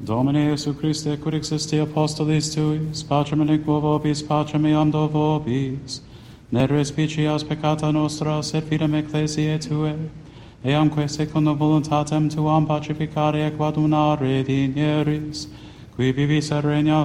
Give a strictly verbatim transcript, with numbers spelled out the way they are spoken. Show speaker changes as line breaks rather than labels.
Domine Iesu Christe, cur existi apostolis tuis, pacem aliquo vobis, pacem eam do vobis, ne respicias peccata nostra, sed fidem ecclesiae Tuae, eamque secundum voluntatem Tuam pacificare et quadunare dinieris, qui vivis et regnas